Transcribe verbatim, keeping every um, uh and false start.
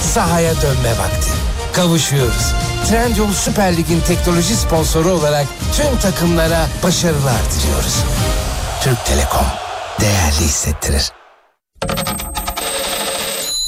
sahaya dönme vakti. Kavuşuyoruz. Trendyol Süper Lig'in teknoloji sponsoru olarak tüm takımlara başarılar diliyoruz. Türk Telekom değerli hissettirir.